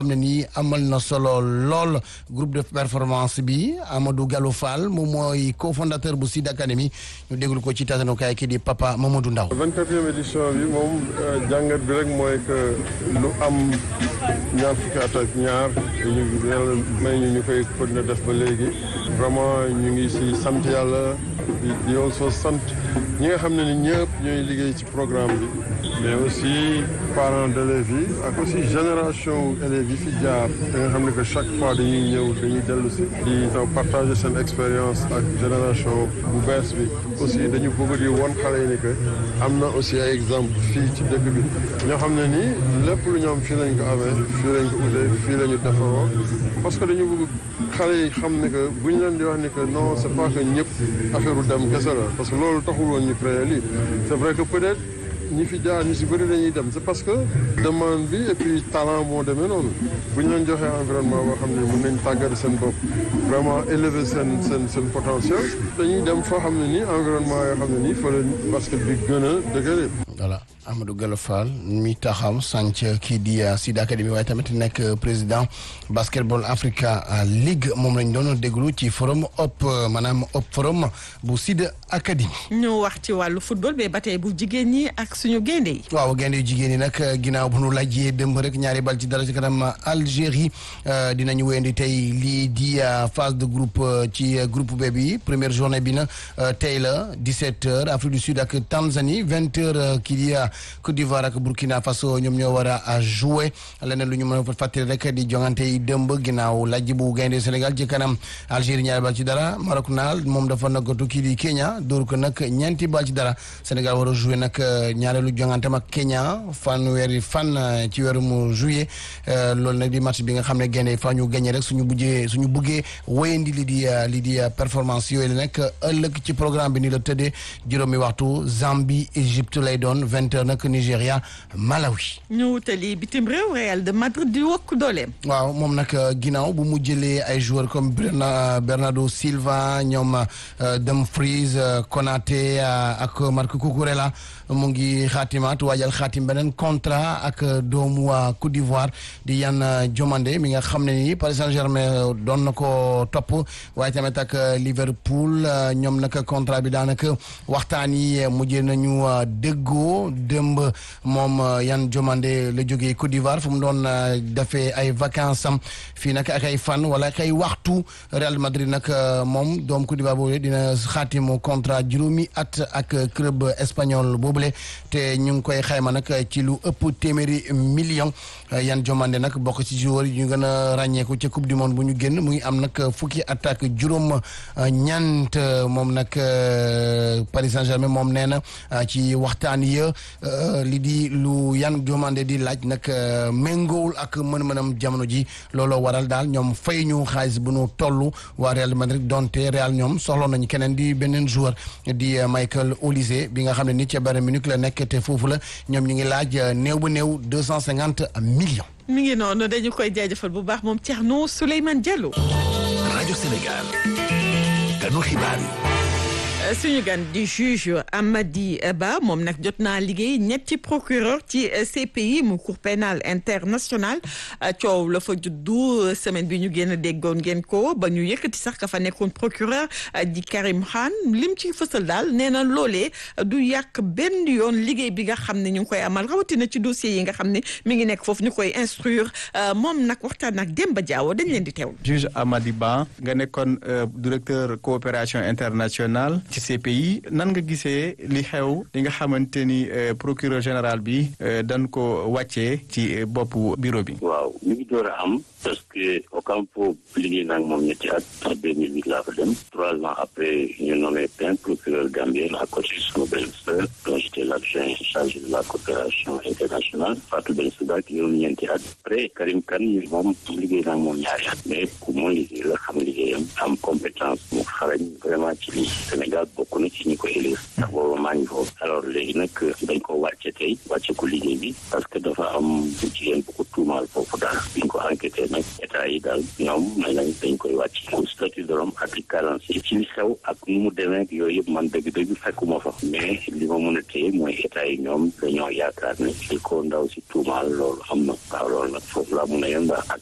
xam ne nii amal na solo lool groupe de performance bi Amadou Gallo Fall moom mooy cofondateur bu Sud Academy ñu déglu ko ci tasanukaay kii di Papa Mamadou Ndaw 24e édition bi moom jàngat bi rek mooy que lu am ñaar fukki at ak ñaar ñu yàlla may ñu koy continuer def ba léegi vraiment ñu ngi si sant yàlla di also sant ñi nga xam ne ni ñëpp ñooy liggéey ci programme bi mais aussi parents d'élèves yi ak aussi génération élèves yi fi jaar da nga xam ne que chaque fois dañuy ñëw dañuy dellu si di partager seen expérience ak génération bu bees bi aussi dañu bëgg di won xale yi ni que am na aussi ay exemple fii ci dëkk bi ñoo xam ne nii lépp lu ñoom fii lañ ko amee fii lañ ko utee fii la ñu defaroo parce que dañu bëgg xale yi xam ne que bu ñu leen di wax ni que non c'est pas que ñëpp affaire u dem kese la parce que loolu taxul woon ñu créé lii c'est vrai que peut-être ñi fi jaar ñi si bëri dañuy dem c'est parce que demande bi et puis talent moo demee noonu bu ñu leen joxee environnement boo xam ne mën nañ tàggat seen bopp vraiment élever seen potentiel dañuy dem foo xam ne nii environnement yoo xam ne nii fa la basket bi gën a dëgëre. voilà Amadou Gallo Fall mi taxaw sànc kii di Sud Academy waaye tamit nekk président Basketball Africa League moom lañ doon déglu ci forum maanaam forum bu Sud Academy. ñu wax ci wàllu football mais ba tey bu jigéen ñi ak suñu gaynde yi. waaw gaynde yu jigéen ñi nag ginnaaw bu nu lajjee dëmb rek ñaari bal ci dara ci kanam Algérie dinañu wéyandi tey lii di phase de groupe ci groupe B bi première journée bi na tey la 17h Afrique du Sud ak Tanzanie 20h kii di Côte d'Ivoire ak Burkina Faso ñoom ñoo war a jouer leneen lu ñu mën a fàttali rek di jongante yi dëmb ginnaaw lajj bu gaynde Sénégal ci kanam Algérie ñaari bal ci dara Maroc naal moom dafa nagatu kii di Kenya dóor ko nag ñeenti bal ci dara Sénégal war a jouer nag ñaareelu jonganteem ak Kenya fanweeri fan ci weerum juillet loolu nag di match bi nga xam ne gaynde fa ñu gagné rek suñu buggee wéyandi li di performance yooyu la nekk ëllëg ci programme bi ni la tëddee juróomi waxtu Zambie Égypte lay doon 20h nag Nigéria Malawi. ñu wutali bitim réew Real de Madrid di wokk dooleem. waaw moom nag ginnaaw bu mu jëlee ay joueurs comme Bernardo Silva ñoom Dumfries Konaté ak Marc Cucurella mu ngi xaatimaat waajal xaatim beneen contrat ak doomu waa Côte d'Ivoire di Yan Diomandé mi nga xam ne nii Paris Saint-Germain doon na ko topp waaye tamit ak Liverpool ñoom nag contrat bi daanaka waxtaan yi mujjee nañu déggoo démb moom Yan Diomandé la jógee Côte d'Ivoire fu mu doon defee ay vacances am fii nag ak ay fan wala ak ay waxtu Real Madrid nag moom doomu Côte d'Ivoire boobu dina xaatimu contrat juróomi at ak club espagnol boobule te ñu ngi koy xayma nag ci lu ëpp téeméeri million Yan Diomandé nag bokk ci joueur yi ñu gën a ràññeeku ca coupe du monde bu ñu génn mu ngi am nag fukki at ak juróom ñeent moom nag Paris Saint-Germain moom nee na ci waxtaan ya li di lu Yan Diomandé di laaj nag méngoowul ak mën-mënam jamono ji looloo waral daal ñoom fay ñu xaalis bu nu toll waa Real Madrid donte Real ñoom soxla nañu keneen di beneen joueur di Michael Olise bi nga xam ne ni ca Bayern Munich la nekk te foofu la ñoom ñu ngi laaj néew ba néew 250 millions. mi ngi noonu dañu koy jaajëfal bu baax moom Thierno Souleymane Diallo. rajo Sénégal. ganu xibaar yi. suñu gan di juge Amady Ba moom nag jot naa liggéey ñetti procureur ci CPI mu cour pénal international coow la fa juddu semaine bi ñu génn déggoon ngeen ko ba ñu yëkkati sax ka fa nekkoon procureur di Karim Khan lim ci fësal daal nee na loolee du yàq benn yoon liggéey bi nga xam ne ñu ngi koy amal rawatina ci dossier yi nga xam ne mi ngi nekk foofu ñu koy instruire moom nag waxtaan ak Demba Diawo dañ leen di teewlu. juge Amady Ba nga nekkoon directeur coopération internationale ci CPI nan nga gisee li xew li nga xamante ni procureur général bi dañ ko wàccee ci boppu bureau bi. waaw mi ngi door a am parce que Ocampo liggéey naa ak moom ñetti at en 2008 laa fa dem 3 ans après ñu nommé un procureur gambien à côté de sama benn sœur dont j'étais l'adjoint chargé de la coopération internationale Fatou Bensouda ki yoonu ñeenti at après Karim Khan ñu moom liggéey naa ak moom ñaari at mais ku mën liggéey la xam liggéeyam am compétence mu xarañ vraiment ci li Sénégal bokk na ci ñi ko élire ndax booba maa ngi foofu alors léegi nag dañ ko wàcce tey wàcce ko liggéey bi parce que dafa am jigéen bu ko tuumaal foofu daal biñ ko enquêté nag état yi daal ñoom may nañ dañ koy wàcc pour statut de l'homme article 46 ci li xew ak nu mu demee yooyu yëpp man dëgg-dëgg fekkuma fa mais li ma mën a téye mooy état yi ñoom dañoo yaakaar ne li ko ndaw si tuumaal loolu am na waaw loolu nag foofu laa mun a yem ak